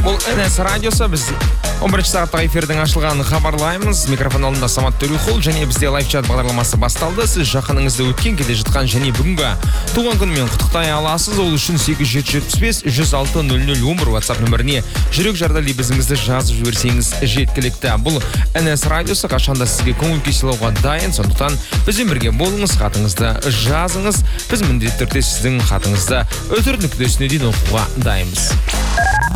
Бұл НС радиосы. Біз 11 сағатта эфирдің ашылғанын хабарлаймыз. Микрофон алдында Самат Төлеуқұл және бізде лайфчат бағдарламасы басталды. Сіз жақыныңызды өткен, келе жатқан және бүгінгі туған күнімен құттықтай аласыз. Ол үшін 8775-106-00-11 WhatsApp нөміріне жүрек жарды лебізіңізді жазып жіберсеңіз жеткілікті. Бұл НС радиосы қашанда сізге көңіл күй сыйлауға дайын. Сондықтан бізбен бірге болыңыз, хатыңызды жазыңыз. Біз міндетті түрде сіздің хатыңызды өтір нүктесіне дейін оқуға дайынбыз.